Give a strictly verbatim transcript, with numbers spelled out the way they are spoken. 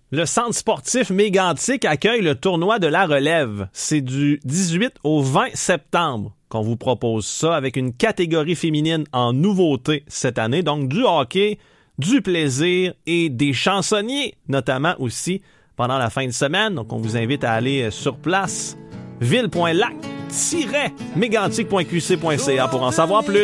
Le centre sportif Mégantic accueille le tournoi de la relève. C'est du dix-huit au vingt septembre qu'on vous propose ça, avec une catégorie féminine en nouveauté cette année. Donc du hockey, du plaisir et des chansonniers, notamment aussi pendant la fin de semaine. Donc on vous invite à aller sur place, ville point lac tiret mégantic point q c point c a pour en savoir plus.